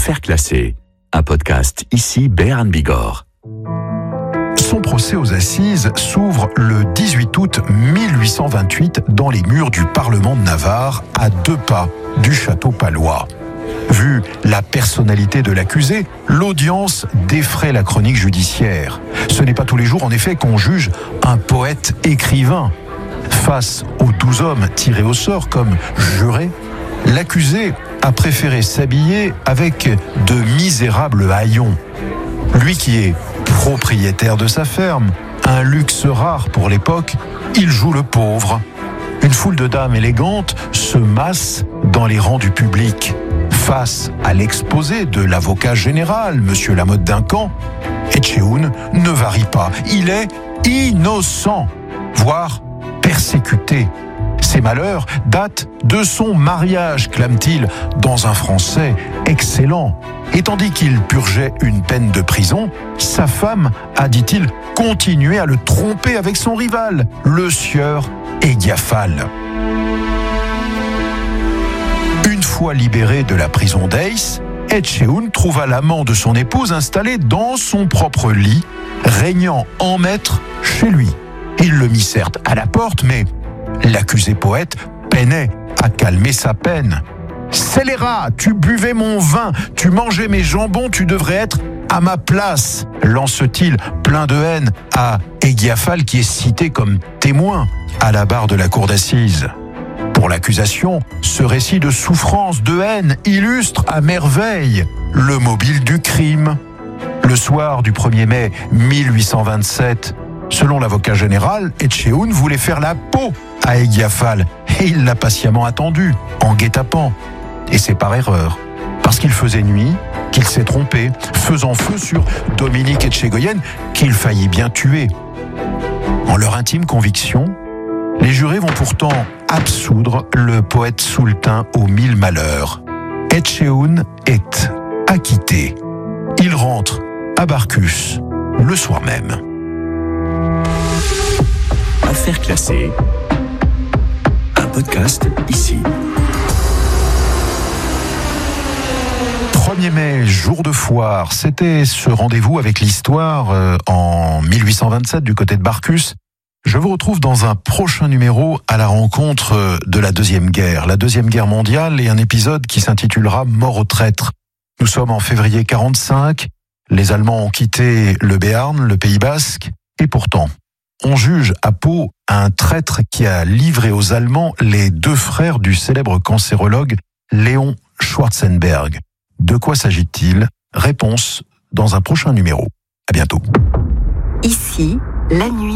Affaires classées, un podcast ici Béarn Bigorre. Son procès aux assises s'ouvre le 18 août 1828 dans les murs du Parlement de Navarre, à 2 pas du château palois. Vu la personnalité de l'accusé, l'audience défraie la chronique judiciaire. Ce n'est pas tous les jours, en effet, qu'on juge un poète écrivain. Face aux 12 hommes tirés au sort comme jurés, l'accusé a préféré s'habiller avec de misérables haillons. Lui qui est propriétaire de sa ferme, un luxe rare pour l'époque, il joue le pauvre. Une foule de dames élégantes se masse dans les rangs du public. Face à l'exposé de l'avocat général, M. Lamotte Duncan, Etchehoun ne varie pas. Il est innocent, voire persécuté. Ses malheurs datent de son mariage, clame-t-il, dans un français excellent. Et tandis qu'il purgeait une peine de prison, sa femme a, dit-il, continué à le tromper avec son rival, le sieur Aigiafal. Une fois libéré de la prison d'Aix, Etchehoun trouva l'amant de son épouse installé dans son propre lit, régnant en maître chez lui. Il le mit certes à la porte, mais l'accusé poète peinait à calmer sa peine. « Scélérat, tu buvais mon vin, tu mangeais mes jambons, tu devrais être à ma place », lance-t-il plein de haine à Aigiafal, qui est cité comme témoin à la barre de la cour d'assises. Pour l'accusation, ce récit de souffrance, de haine, illustre à merveille le mobile du crime. Le soir du 1er mai 1827, selon l'avocat général, Etchehoun voulait faire la peau à Aigiafal et il l'a patiemment attendu, en guet-apens. Et c'est par erreur, parce qu'il faisait nuit, qu'il s'est trompé, faisant feu sur Dominique Etchegoyen, qu'il faillit bien tuer. En leur intime conviction, les jurés vont pourtant absoudre le poète soultain aux 1000 malheurs. Etchehoun est acquitté. Il rentre à Barcus le soir même. Affaires classées, un podcast ici. 1er mai, jour de foire, c'était ce rendez-vous avec l'histoire en 1827 du côté de Barcus. Je vous retrouve dans un prochain numéro à la rencontre de la Deuxième Guerre mondiale, et un épisode qui s'intitulera « Mort aux traîtres ». Nous sommes en février 1945, les Allemands ont quitté le Béarn, le Pays Basque, et pourtant, on juge à Pau un traître qui a livré aux Allemands les 2 frères du célèbre cancérologue Léon Schwarzenberg. De quoi s'agit-il ? Réponse dans un prochain numéro. À bientôt. Ici, la nuit,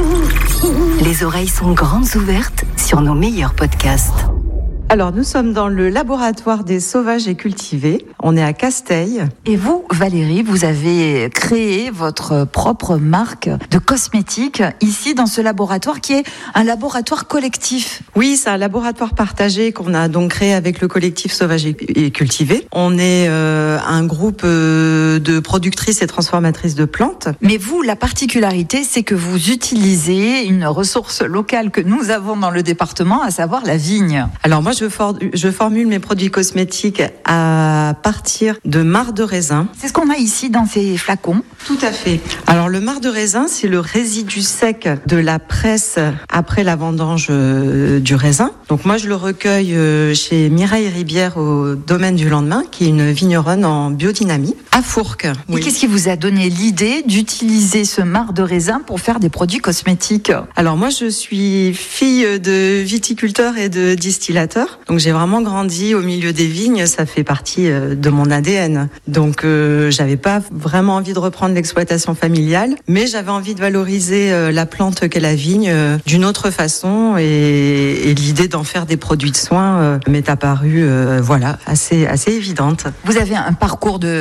les oreilles sont grandes ouvertes sur nos meilleurs podcasts. Alors, nous sommes dans le laboratoire des sauvages et cultivés. On est à Casteil. Et vous, Valérie, vous avez créé votre propre marque de cosmétiques ici dans ce laboratoire qui est un laboratoire collectif. Oui, c'est un laboratoire partagé qu'on a donc créé avec le collectif Sauvages et Cultivés. On est un groupe de productrices et transformatrices de plantes. Mais vous, la particularité, c'est que vous utilisez une ressource locale que nous avons dans le département, à savoir la vigne. Alors moi, je formule mes produits cosmétiques à partir de marc de raisin. C'est ce qu'on a ici dans ces flacons. Tout à fait. Alors le marc de raisin, c'est le résidu sec de la presse après la vendange du raisin. Donc moi, je le recueille chez Mireille Ribière au domaine du lendemain, qui est une vigneronne en biodynamie, à Fourques. Et qu'est-ce qui vous a donné l'idée d'utiliser ce marc de raisin pour faire des produits cosmétiques ? Alors moi, je suis fille de viticulteur et de distillateur. Donc j'ai vraiment grandi au milieu des vignes, ça fait partie de mon ADN. Donc j'avais pas vraiment envie de reprendre l'exploitation familiale, mais j'avais envie de valoriser la plante qu'est la vigne d'une autre façon, et l'idée d'en faire des produits de soins m'est apparue assez évidente. Vous avez un parcours de scientifique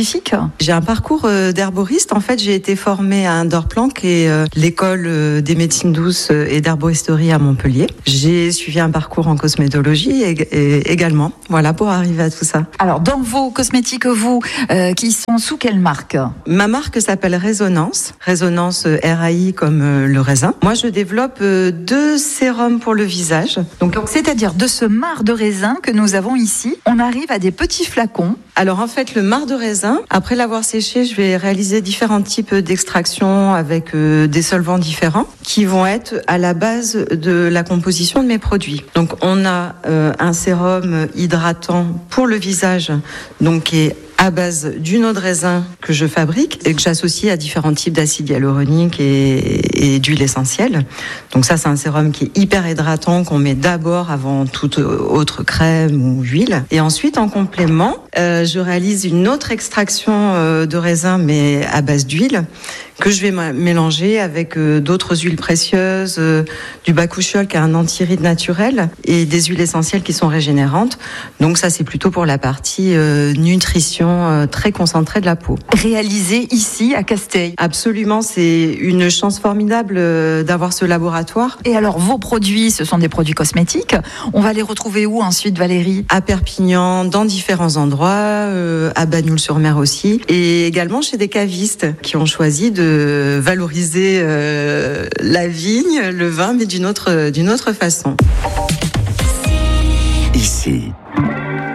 scientifique? J'ai un parcours d'herboriste. En fait, j'ai été formée à Indoor-Plant, qui est l'école des médecines douces et d'herboristerie à Montpellier. J'ai suivi un parcours en cosmétologie également, voilà, pour arriver à tout ça. Alors, dans vos cosmétiques, vous, qui sont sous quelle marque? Ma marque s'appelle Résonance RAI comme le raisin. Moi, je développe 2 sérums pour le visage. Donc, c'est-à-dire de ce marc de raisin que nous avons ici, on arrive à des petits flacons. Alors en fait, le marc de raisin, après l'avoir séché, je vais réaliser différents types d'extractions avec des solvants différents qui vont être à la base de la composition de mes produits. Donc on a un sérum hydratant pour le visage, donc qui est à base d'une eau de raisin que je fabrique et que j'associe à différents types d'acides hyaluroniques et d'huile essentielle. Donc ça, c'est un sérum qui est hyper hydratant, qu'on met d'abord avant toute autre crème ou huile. Et ensuite, en complément, je réalise une autre extraction de raisin, mais à base d'huile, que je vais mélanger avec d'autres huiles précieuses, du bakuchiol qui est un anti-rides naturel et des huiles essentielles qui sont régénérantes. Donc ça, c'est plutôt pour la partie nutrition très concentrée de la peau. Réalisé ici à Casteil. Absolument, c'est une chance formidable d'avoir ce laboratoire. Et alors, vos produits, ce sont des produits cosmétiques. On va les retrouver où ensuite, Valérie? À Perpignan, dans différents endroits, à Bagnoul-sur-Mer aussi, et également chez des cavistes qui ont choisi de valoriser la vigne, le vin, mais d'une autre façon. Ici,